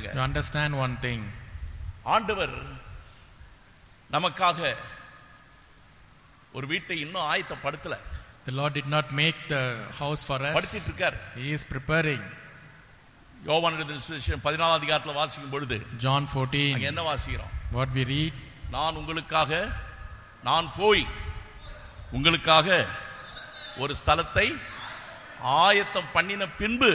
புரிஞ்சுக்கங்க. You understand one thing. ஆண்டவர் நமக்காக ஒரு வீட்டை இன்னும் ஆயத்தப்படுத்தல. The Lord did not make the house for us. படுத்திட்டு இருக்கார். He is preparing. யோவான் எழுதின சுவிசேஷம் 14ஆம் அதிகாரத்துல வாசிக்கும் பொழுது John 14. அங்க என்ன வாசிக்கிறோம்? What we read? நான் போய் உங்களுக்காக ஒரு ஸ்தலத்தை ஆயத்தம் பண்ணின பின்பு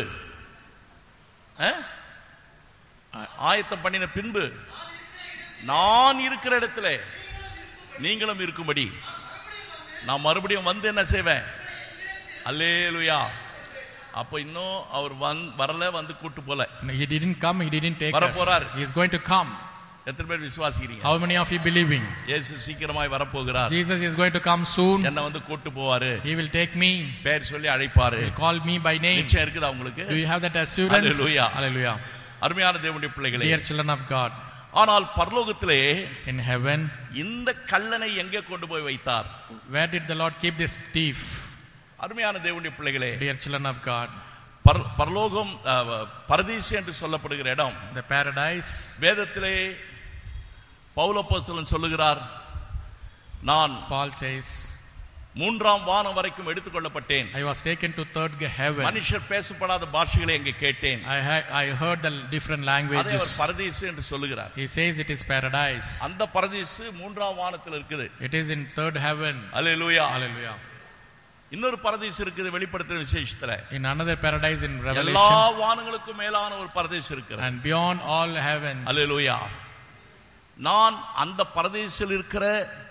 நான் இருக்கிற இடத்துல நீங்களும் இருக்கும்படி நான் மறுபடியும் வந்து என்ன செய்வேன்? அல்லேலூயா. அப்ப இன்னும் அவர் வரல, வந்து கூட்டு போல. He didn't come, he didn't take us. He is going to come. எத்தனை பேர் விசுவாசிக்கிறீங்க? How many of you believing? இயேசு சீக்கிரமாய் வரப்போகிறார். Jesus is going to come soon. என்ன வந்து கூட்டு போவாரு. He will take me. பேர் சொல்லி அழைப்பாரு. He will call me by name. நிச்சயம் இருக்குதா உங்களுக்கு? Do you have that assurance? Hallelujah. Hallelujah. அருமையான தேவனுடைய பிள்ளைகளே, dear children of God, ஆனால் பரலோகத்திலே in heaven, இந்த கல்லனை எங்கே கொண்டு போய் வைத்தார்? where did the Lord keep this thief? அருமையான தேவனுடைய பிள்ளைகளே, dear children of God, பரலோகம் பரதீசு என்று சொல்லப்படுகிற இடம், the paradise, வேதத்திலே பவுல் அப்போஸ்தலன் சொல்லுகிறார், நான் Paul says, மூன்றாம் வானம் வரைக்கும் எடுத்துக்கொள்ளப்பட்டேன். I was taken to third heaven. மனுஷர் பேசப்படாத பாஷைகளை அங்கே கேட்டேன். I heard the different languages. அதை அவர் பரதீசு என்று சொல்லுகிறார். He says it is paradise. அந்த பரதீசு மூன்றாம் வானத்தில் இருக்குது. It is in third heaven. Hallelujah. Hallelujah. இன்னொரு பரதீசு இருக்குது வெளிப்படுத்தின விசேஷத்துல. In another paradise in Revelation. எல்லா வானங்களுக்கும் மேலான ஒரு பரதீசு இருக்கிறது. And beyond all heavens. அல்லேலூயா. நான் அந்த பரதீசில் இருக்கிற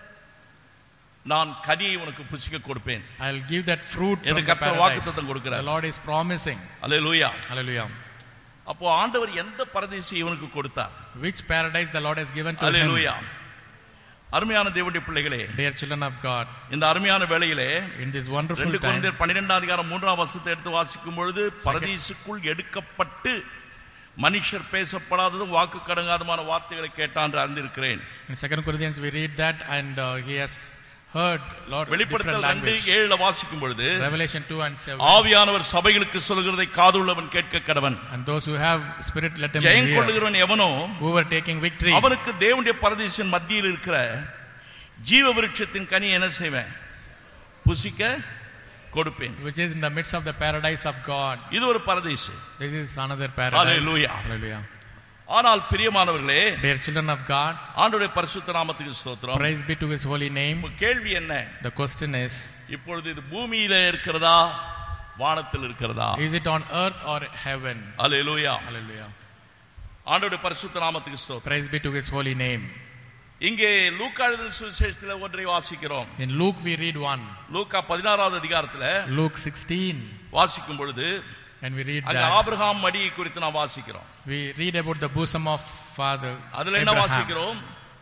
நான் கனியை உனக்கு புசிக்க கொடுப்பேன். I will give that fruit from the கர்த்தர் வாக்குத்தத்தம் கொடுக்கிறார். The Lord is promising. Hallelujah. Hallelujah. அப்போ ஆண்டவர் எந்த பரதீசை இவனுக்கு கொடுத்தார்? Which paradise the Lord has given to him? அல்லேலூயா. அருமையான தேவனுடைய பிள்ளைகளே, dear children of God, இந்த அருமையான வேளையிலே in this wonderful time, 2 கொரிந்தியர் 12ஆம் அதிகாரம் 3ஆம் வசனத்தை எடுத்து வாசிக்கும் பொழுது பரதீசுக்குள் எடுக்கப்பட்டு மனுஷர் பேசப்படாதது வாக்கு கடங்காதமான வார்த்தைகளை கேட்டான் என்று அறிந்திருக்கிறேன். In 2 Corinthians we read that, and he has heard Lord வெளிப்படுத்தல் 2:7 வாசிக்கும் பொழுது Revelation 2:7, ஆவியானவர் சபைகளுக்கு சொல்கிறதை காதுள்ளவன் கேட்க கடவன். And those who have spirit let them hear. ஜெயம் கொள்ளுகிறவன் எவனோ who were taking victory, அவனுக்கு தேவனுடைய பரதீசின் மத்தியில் இருக்கிற ஜீவ விருட்சத்தின் கனி என்ன செய்வேன்? புசிக்க கொடுப்பேன். which is in the midst of the paradise of God. இது ஒரு பரதீசு. This is another paradise. Hallelujah. Hallelujah. ஆனால் பிரியமானவர்களே, dear children of God, ஆண்டவருடைய பரிசுத்த நாமத்துக்கு ஸ்தோத்திரம். praise be to his holy name. கேள்வி என்ன? The question is, இப்பொழுது இது பூமியிலே இருக்கிறதா வானத்தில் இருக்கிறதா? is it on earth or heaven? Hallelujah. Hallelujah. ஆண்டவருடைய பரிசுத்த நாமத்துக்கு ஸ்தோத்திரம். praise be to his holy name. இங்கே லூக்கா எழுதின சுவிசேஷத்தில் ஒன்றை வாசிக்கிறோம். In Luke we read one. லூக்கா 16ஆவது அதிகாரத்தில் Luke 16, வாசிக்கும் பொழுது and we read அங்க that ஆபிரகாம் மடியை குறித்து நாம் வாசிக்கிறோம். we read about the bosom of father அதுல என்ன Abraham. வாசிக்கிறோம்?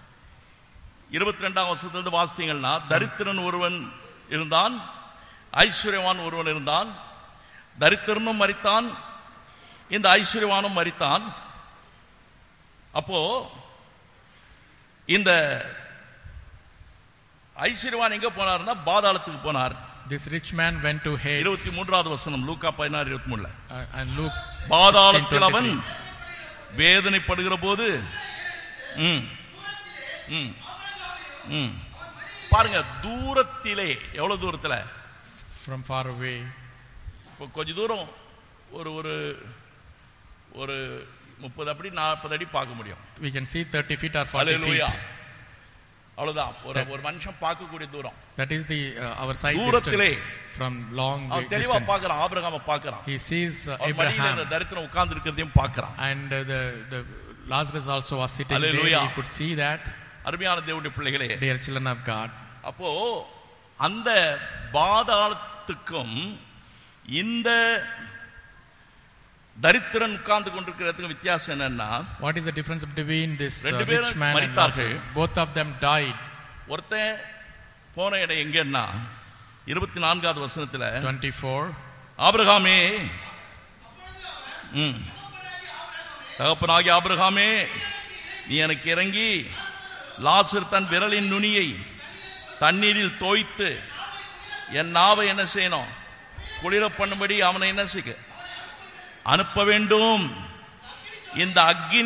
22ஆம் வசனத்திலிருந்து வாசித்தீங்கன்னா, தரித்திரன் ஒருவன் இருந்தான், ஐஸ்வர்யவான் ஒருவன் இருந்தான். தரித்திரனும் மரித்தான், இந்த ஐஸ்வர்யவானும் மரித்தான். அப்போ இந்த ஐஸ்வர்யவான் எங்க போனார்னா பாதாளத்துக்கு போனார். This rich man went to Hades. 23வது வசனம் லூக்கா 16:23. And Luke பாதாளத்தில் அவன் வேதனைப்படுகிற போது பாருங்க, தூரத்திலே, எவ்வளவு தூரத்துல? from far away. இப்போ கொஞ்ச தூரம் ஒரு ஒரு ஒரு 30 அடி 40 அடி பார்க்க முடியும். We can see 30 feet or 40 Hallelujah. feet. அவ்வளவுதான் ஒரு மனுஷன் பார்க்கக்கூடிய தூரம். That is the our sight தூரத்திலே distance from long அவன் தெளிவா distance. பார்க்கறான், ஆபிரகாமை பார்க்கறான். He sees மடியில Abraham, தரித்திரன் உட்கார்ந்து இருக்கிறதையும் பார்க்கறான். and the Lazarus also was sitting Hallelujah. there. He could see that. அருமையான தேவனுடைய பிள்ளைகளே, dear children of God, அப்போ அந்த பாதாளத்துக்கும் இந்த தரித்திரன் உட்கார்ந்து கொண்டிருக்கிறதுக்கு வித்தியாசம் என்னன்னா, what is the difference between this ரெண்டு rich man and மரித்தார்கள். Lazarus? Both of them died. ஒருத்தன் போன இடம் எங்கன்னா 24வது வசனத்துல 24, ஆபிரகாமே, தகப்பனாகிய ஆபிரகாமே, நீ எனக்கு இறங்கி லாசர் தன் விரலின் நுனியை தண்ணீரில் தோய்த்து என் நாவை என்ன செய்யணும்? குளிர பண்ணும்படி அவனை என்ன செய்ய அனுப்ப வேண்டும். இந்த அக்கினி